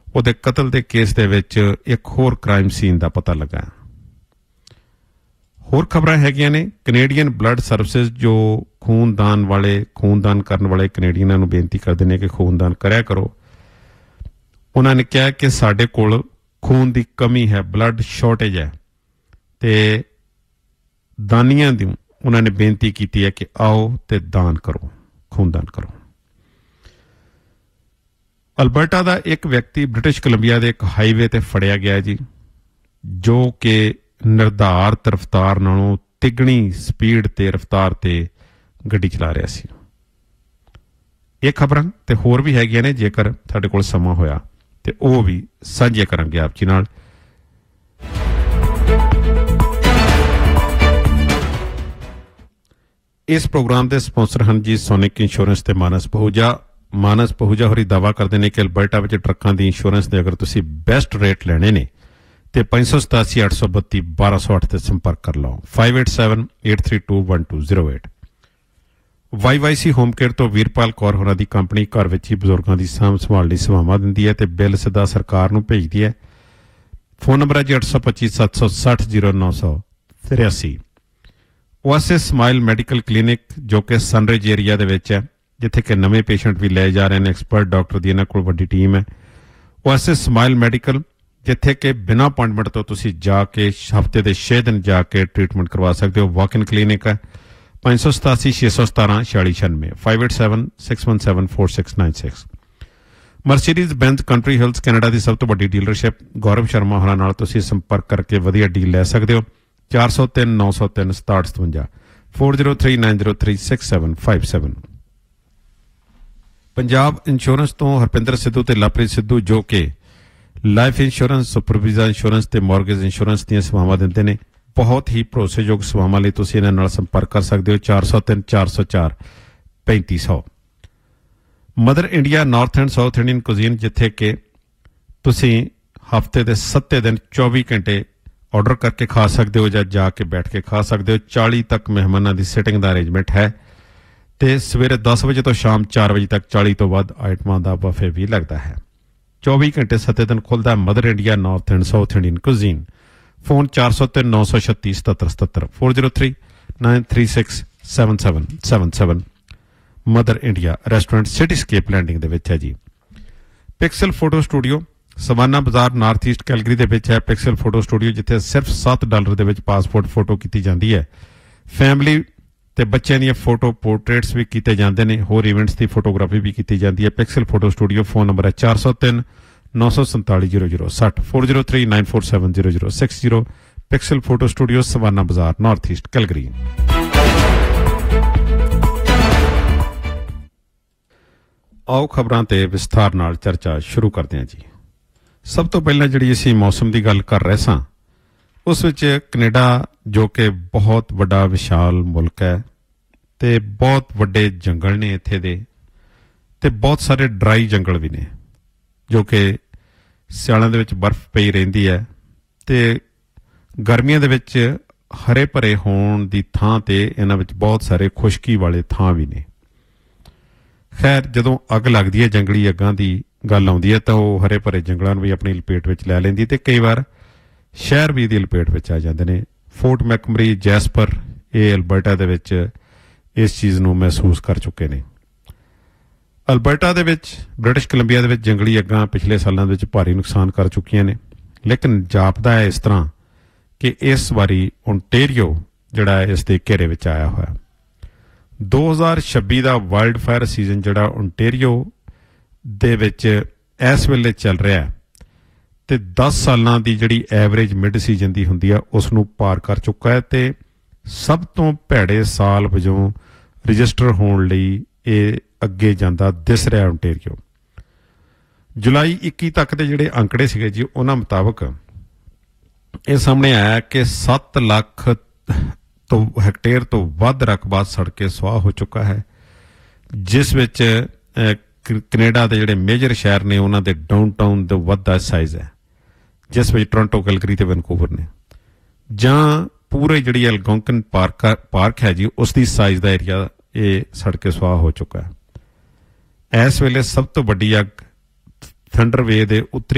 ਉਹਦੇ ਕਤਲ ਦੇ ਕੇਸ ਦੇ ਵਿੱਚ ਇੱਕ ਹੋਰ ਕ੍ਰਾਈਮ ਸੀਨ ਦਾ ਪਤਾ ਲੱਗਾ। ਹੋਰ ਖਬਰਾਂ ਹੈਗੀਆਂ ਨੇ। ਕੈਨੇਡੀਅਨ ਬਲੱਡ ਸਰਵਿਸਿਜ਼ ਜੋ ਖੂਨਦਾਨ ਕਰਨ ਵਾਲੇ ਕੈਨੇਡੀਅਨਾਂ ਨੂੰ ਬੇਨਤੀ ਕਰਦੇ ਨੇ ਕਿ ਖੂਨਦਾਨ ਕਰਿਆ ਕਰੋ। ਉਹਨਾਂ ਨੇ ਕਿਹਾ ਕਿ ਸਾਡੇ ਕੋਲ ਖੂਨ ਦੀ ਕਮੀ ਹੈ, ਬਲੱਡ ਸ਼ਾਰਟੇਜ ਹੈ, ਤੇ ਦਾਨੀਆਂ ਦੀ ਉਹਨਾਂ ਨੇ ਬੇਨਤੀ ਕੀਤੀ ਹੈ ਕਿ ਆਓ ਤੇ ਦਾਨ ਕਰੋ, ਖੂਨਦਾਨ ਕਰੋ। ਅਲਬਰਟਾ ਦਾ ਇੱਕ ਵਿਅਕਤੀ ਬ੍ਰਿਟਿਸ਼ ਕੋਲੰਬੀਆ ਦੇ ਇੱਕ ਹਾਈਵੇ ਤੇ ਫੜਿਆ ਗਿਆ ਜੀ, ਜੋ ਕਿ ਨਿਰਧਾਰਤ ਰਫ਼ਤਾਰ ਨਾਲੋਂ ਤਿੱਗਣੀ ਸਪੀਡ ਤੇ ਰਫ਼ਤਾਰ ਤੇ ਗੱਡੀ ਚਲਾ ਰਿਹਾ ਸੀ। ਇਹ ਖਬਰਾਂ ਤੇ ਹੋਰ ਵੀ ਹੈਗੀਆਂ ਨੇ, ਜੇਕਰ ਸਾਡੇ ਕੋਲ ਸਮਾਂ ਹੋਇਆ ਤੇ ਉਹ ਵੀ ਸਾਂਝੇ ਕਰਾਂਗੇ ਆਪ ਜੀ ਨਾਲ। ਇਸ ਪ੍ਰੋਗਰਾਮ ਦੇ ਸਪਾਂਸਰ ਹਨ ਜੀ ਸੋਨਿਕ ਇੰਸ਼ੋਰੈਂਸ ਤੇ ਮਾਨਸ ਪਹੂਜਾ ਹੋਰੀ ਦਾਅਵਾ ਕਰਦੇ ਨੇ ਕਿ ਅਲਬਰਟਾ ਵਿੱਚ ਟਰੱਕਾਂ ਦੀ ਇੰਸ਼ੋਰੈਂਸ ਦੇ ਅਗਰ ਤੁਸੀਂ ਬੈਸਟ ਰੇਟ ਲੈਣੇ ਨੇ ਤੇ 587 832 1208 ਤੇ ਸੰਪਰਕ ਕਰ ਲਓ। 5878321208। YYC ਹੋਮ ਕੇਅਰ ਤੋਂ ਵੀਰਪਾਲ ਕੌਰ ਹੋਰਾਂ ਦੀ ਕੰਪਨੀ ਘਰ ਵਿੱਚ ਹੀ ਬਜ਼ੁਰਗਾਂ ਦੀ ਸਾਂਭ ਸੰਭਾਲ ਲਈ ਸੇਵਾਵਾਂ ਦਿੰਦੀ ਹੈ ਤੇ ਬਿੱਲ ਸਿੱਧਾ ਸਰਕਾਰ ਨੂੰ ਭੇਜਦੀ ਹੈ। ਫੋਨ ਨੰਬਰ ਹੈ ਜੀ 825 760 0983। ਓਆਸਿਸ ਸਮਾਈਲ ਮੈਡੀਕਲ ਕਲੀਨਿਕ ਜੋ ਕਿ ਸਨਰਿਜ ਏਰੀਆ ਦੇ ਵਿੱਚ ਹੈ, ਜਿੱਥੇ ਕਿ ਨਵੇਂ ਪੇਸ਼ੈਂਟ ਵੀ ਲਏ ਜਾ ਰਹੇ ਨੇ। ਐਕਸਪਰਟ ਡਾਕਟਰ ਦੀ ਇਹਨਾਂ ਕੋਲ ਵੱਡੀ ਟੀਮ ਹੈ। ਓਆਸਿਸ ਸਮਾਈਲ ਮੈਡੀਕਲ, ਜਿੱਥੇ ਕਿ ਬਿਨਾਂ ਅਪਾਇੰਟਮੈਂਟ ਤੋਂ ਤੁਸੀਂ ਜਾ ਕੇ ਹਫ਼ਤੇ ਦੇ 6 ਦਿਨ ਜਾ ਕੇ ਟ੍ਰੀਟਮੈਂਟ ਕਰਵਾ ਸਕਦੇ ਹੋ। ਵਾਕ ਇਨ ਕਲੀਨਿਕ ਹੈ। 587 617 4696 587 617 4696। ਮਰਸੀਡੀਜ਼ ਬੈਂਜ਼ ਕੰਟਰੀ ਹਿਲਸ ਕੈਨੇਡਾ ਦੀ ਸਭ ਤੋਂ ਵੱਡੀ ਡੀਲਰਸ਼ਿਪ ਗੌਰਵ ਸ਼ਰਮਾ ਹੋਰਾਂ ਨਾਲ ਤੁਸੀਂ ਸੰਪਰਕ ਕਰਕੇ ਵਧੀਆ ਡੀਲ ਲੈ ਸਕਦੇ ਹੋ। 403 903 6757 403 903 6757। ਪੰਜਾਬ ਇੰਸ਼ੋਰੈਂਸ ਤੋਂ ਹਰਪਿੰਦਰ ਸਿੱਧੂ ਤੇ ਲਵਪ੍ਰੀਤ ਸਿੱਧੂ ਜੋ ਕਿ ਲਾਈਫ ਇੰਸ਼ੋਰੈਂਸ, ਸੁਪਰਵੀਜ਼ਾ ਇੰਸ਼ੋਰੈਂਸ ਤੇ ਮੌਰਗੇਜ ਇੰਸ਼ੋਰੈਂਸ ਦੀਆਂ ਸੇਵਾਵਾਂ ਦਿੰਦੇ ਨੇ। ਬਹੁਤ ਹੀ ਭਰੋਸੇਯੋਗ ਸੇਵਾਵਾਂ ਲਈ ਤੁਸੀਂ ਇਹਨਾਂ ਨਾਲ ਸੰਪਰਕ ਕਰ ਸਕਦੇ ਹੋ। 403 404 3500। Mother India north and south Indian cuisine, ਜਿੱਥੇ ਕਿ ਤੁਸੀਂ ਹਫ਼ਤੇ ਦੇ 7 ਦਿਨ 24 ਘੰਟੇ ਆਰਡਰ ਕਰਕੇ ਖਾ ਸਕਦੇ ਹੋ ਜਾਂ ਜਾ ਕੇ ਬੈਠ ਕੇ ਖਾ ਸਕਦੇ ਹੋ। 40 ਤੱਕ ਮਹਿਮਾਨਾਂ ਦੀ ਸਿਟਿੰਗ ਦਾ ਅਰੇਂਜਮੈਂਟ ਹੈ ਤੇ ਸਵੇਰੇ 10 ਵਜੇ ਤੋਂ ਸ਼ਾਮ 4 ਵਜੇ ਤੱਕ 40 ਤੋਂ ਵੱਧ ਆਈਟਮਾਂ ਦਾ ਬਫੇ ਵੀ ਲੱਗਦਾ ਹੈ। 24 ਘੰਟੇ 7 ਦਿਨ ਖੁੱਲ੍ਹਦਾ mother India north and south Indian cuisine. Phone 403 936 7777 403 936 7777। Mother India restaurant ਸਿਟੀਸਕੇਪ landing ਦੇ ਵਿੱਚ ਹੈ ਜੀ। ਪਿਕਸਲ ਫੋਟੋ ਸਟੂਡੀਓ ਸਵਾਨਾ ਬਾਜ਼ਾਰ ਨਾਰਥ ਈਸਟ ਕੈਲਗਰੀ ਦੇ ਵਿੱਚ ਹੈ। ਪਿਕਸਲ ਫੋਟੋ ਸਟੂਡੀਓ, ਜਿੱਥੇ ਸਿਰਫ $7 ਦੇ ਵਿੱਚ ਪਾਸਪੋਰਟ ਫੋਟੋ ਕੀਤੀ ਜਾਂਦੀ ਹੈ। ਫੈਮਿਲੀ ਤੇ ਬੱਚਿਆਂ ਦੀਆਂ ਫੋਟੋ ਪੋਰਟਰੇਟਸ ਵੀ ਕੀਤੇ ਜਾਂਦੇ ਨੇ। ਹੋਰ ਇਵੈਂਟਸ ਦੀ ਫੋਟੋਗ੍ਰਾਫੀ ਵੀ ਕੀਤੀ ਜਾਂਦੀ ਹੈ। Pixel photo studio. Phone number ਹੈ 403 947 0060 403 947 0060। ਪਿਕਸਲ ਫੋਟੋ ਸਟੂਡੀਓ ਸਵਾਨਾ ਬਾਜ਼ਾਰ ਨਾਰਥ ਈਸਟ ਕੈਲਗਰੀ। ਆਓ ਖਬਰਾਂ ਤੇ ਵਿਸਥਾਰ ਨਾਲ ਚਰਚਾ ਸ਼ੁਰੂ ਕਰਦੇ ਹਾਂ ਜੀ। ਸਭ ਤੋਂ ਪਹਿਲਾਂ ਜਿਹੜੀ ਅਸੀਂ ਮੌਸਮ ਦੀ ਗੱਲ ਕਰ ਰਹੇ ਸਾਂ, ਉਸ ਵਿੱਚ ਕੈਨੇਡਾ ਜੋ ਕਿ ਬਹੁਤ ਵੱਡਾ ਵਿਸ਼ਾਲ ਮੁਲਕ ਹੈ ਤੇ ਬਹੁਤ ਵੱਡੇ ਜੰਗਲ ਨੇ ਇੱਥੇ ਦੇ, ਤੇ ਬਹੁਤ ਸਾਰੇ ਡਰਾਈ ਜੰਗਲ ਵੀ ਨੇ ਜੋ ਕਿ ਸਿਆਲਾਂ ਦੇ ਵਿੱਚ ਬਰਫ਼ ਪਈ ਰਹਿੰਦੀ ਹੈ ਤੇ ਗਰਮੀਆਂ ਦੇ ਵਿੱਚ ਹਰੇ ਭਰੇ ਹੋਣ ਦੀ ਥਾਂ ਤੇ ਇਹਨਾਂ ਵਿੱਚ ਬਹੁਤ ਸਾਰੇ ਖੁਸ਼ਕੀ ਵਾਲੇ ਥਾਂ ਵੀ ਨੇ। ਖੈਰ, ਜਦੋਂ ਅੱਗ ਲੱਗਦੀ ਹੈ, ਜੰਗਲੀ ਅੱਗਾਂ ਦੀ ਗੱਲ ਆਉਂਦੀ ਹੈ, ਤਾਂ ਉਹ ਹਰੇ ਭਰੇ ਜੰਗਲਾਂ ਨੂੰ ਵੀ ਆਪਣੀ ਲਪੇਟ ਵਿੱਚ ਲੈ ਲੈਂਦੀ ਤੇ ਕਈ ਵਾਰ ਸ਼ਹਿਰ ਵੀ ਇਹਦੀ ਲਪੇਟ ਵਿੱਚ ਆ ਜਾਂਦੇ ਨੇ। ਫੋਰਟ ਮੈਕਮਰੀ, ਜੈਸਪਰ, ਇਹ ਅਲਬਰਟਾ ਦੇ ਵਿੱਚ ਇਸ ਚੀਜ਼ ਨੂੰ ਮਹਿਸੂਸ ਕਰ ਚੁੱਕੇ ਨੇ। ਅਲਬਰਟਾ ਦੇ ਵਿੱਚ, ਬ੍ਰਿਟਿਸ਼ ਕੋਲੰਬੀਆ ਦੇ ਵਿੱਚ ਜੰਗਲੀ ਅੱਗਾਂ ਪਿਛਲੇ ਸਾਲਾਂ ਦੇ ਵਿੱਚ ਭਾਰੀ ਨੁਕਸਾਨ ਕਰ ਚੁੱਕੀਆਂ ਨੇ, ਲੇਕਿਨ ਜਾਪਦਾ ਹੈ ਇਸ ਤਰ੍ਹਾਂ ਕਿ ਇਸ ਵਾਰੀ ਓਨਟੇਰੀਓ ਜਿਹੜਾ ਇਸ ਦੇ ਘੇਰੇ ਵਿੱਚ ਆਇਆ ਹੋਇਆ। 2026 ਦਾ ਵਾਈਲਡ ਫਾਇਰ ਸੀਜ਼ਨ ਜਿਹੜਾ ਓਨਟੇਰੀਓ ਦੇ ਵਿੱਚ ਇਸ ਵੇਲੇ ਚੱਲ ਰਿਹਾ ਤੇ 10 ਸਾਲਾਂ ਦੀ ਜਿਹੜੀ ਐਵਰੇਜ ਮਿਡ ਸੀਜ਼ਨ ਦੀ ਹੁੰਦੀ ਆ ਉਸ ਨੂੰ ਪਾਰ ਕਰ ਚੁੱਕਾ ਹੈ ਤੇ ਸਭ ਤੋਂ ਭੈੜੇ ਸਾਲ ਵਜੋਂ ਰਜਿਸਟਰ ਹੋਣ ਲਈ ਇਹ ਅੱਗੇ ਜਾਂਦਾ ਦਿਸ ਰਿਹਾ ਓਨਟੇਰੀਓ। ਜੁਲਾਈ 21 ਤੱਕ ਦੇ ਜਿਹੜੇ ਅੰਕੜੇ ਸੀਗੇ ਜੀ, ਉਹਨਾਂ ਮੁਤਾਬਕ ਇਹ ਸਾਹਮਣੇ ਆਇਆ ਕਿ 7 ਲੱਖ ਤੋਂ ਹੈਕਟੇਅਰ ਤੋਂ ਵੱਧ ਰਕਬਾ ਸੜ ਕੇ ਸੁਆਹ ਹੋ ਚੁੱਕਾ ਹੈ, ਜਿਸ ਵਿੱਚ ਕੈਨੇਡਾ ਦੇ ਜਿਹੜੇ ਮੇਜਰ ਸ਼ਹਿਰ ਨੇ ਉਹਨਾਂ ਦੇ ਡਾਊਨਟਾਊਨ ਦਾ ਵੱਧਾ ਸਾਈਜ਼ ਹੈ, ਜਿਸ ਵਿੱਚ ਟੋਰਾਂਟੋ, ਕੈਲਗਰੀ ਤੇ ਵੈਨਕੂਵਰ ਨੇ, ਜਾਂ ਪੂਰੇ ਜਿਹੜੀ ਐਲਗੋਂਕਨ ਪਾਰਕ ਹੈ ਜੀ ਉਸ ਦੀ ਸਾਈਜ਼ ਦਾ ਏਰੀਆ ਇਹ ਸੜ ਕੇ ਸੁਆਹ ਹੋ ਚੁੱਕਾ ਹੈ। ਇਸ ਵੇਲੇ ਸਭ ਤੋਂ ਵੱਡੀ ਅੱਗ ਥੰਡਰ ਵੇ ਦੇ ਉੱਤਰੀ